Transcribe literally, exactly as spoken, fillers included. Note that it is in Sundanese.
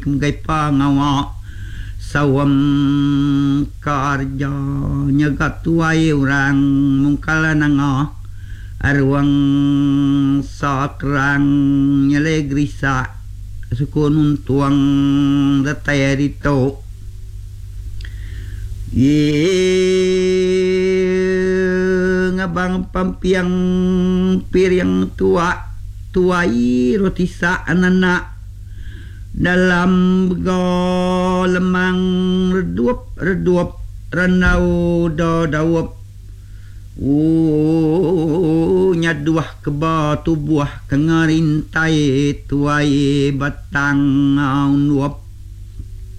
gai pangawa sawam karja nyagat tuai urang mungkala nanga arwang sakrang nyale grisa sukunun tuang dataya dito ye ngabang pampiang piring tua tuai rotisa anana dalam go lemang redup redup renau do dawap uh nyaduah keba tubuah kengarintai tuai batang nuap